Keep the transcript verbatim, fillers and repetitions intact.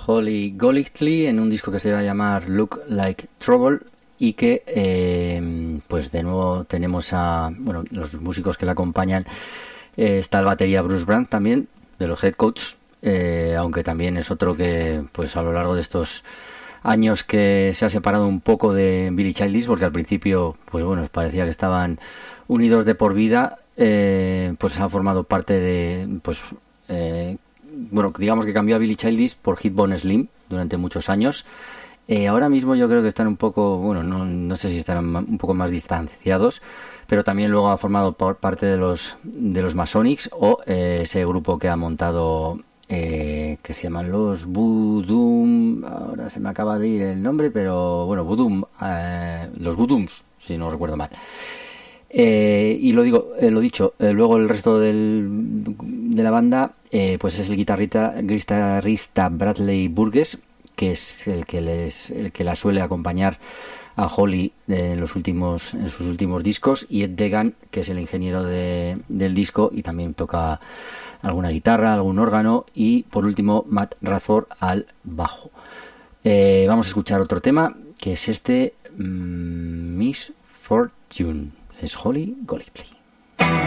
Holly Golightly en un disco que se va a llamar Look Like Trouble y que eh, pues de nuevo tenemos a bueno los músicos que la acompañan. Eh, está el batería Bruce Brand también de los Headcoats, eh, aunque también es otro que pues a lo largo de estos años que se ha separado un poco de Billy Childish, porque al principio pues bueno parecía que estaban unidos de por vida. Eh, pues ha formado parte de pues eh, bueno digamos que cambió a Billy Childish por Hitbone Slim durante muchos años. Eh, ahora mismo yo creo que están un poco bueno no, no sé si están un poco más distanciados, pero también luego ha formado por parte de los de los Masonics o eh, ese grupo que ha montado eh, que se llaman los Voodoo, ahora se me acaba de ir el nombre, pero bueno Voodoo, eh, los Voodooms si no recuerdo mal. Eh, y lo digo, eh, lo dicho, eh, luego el resto del, de la banda, eh, pues es el guitarrista, guitarrista Bradley Burgess, que es el que les, el que la suele acompañar a Holly en los últimos, en sus últimos discos, y Ed Degan, que es el ingeniero de, del disco y también toca alguna guitarra, algún órgano, y por último Matt Radford al bajo. Eh, vamos a escuchar otro tema, que es este, mm, Miss Fortune. Es Holly Golightly.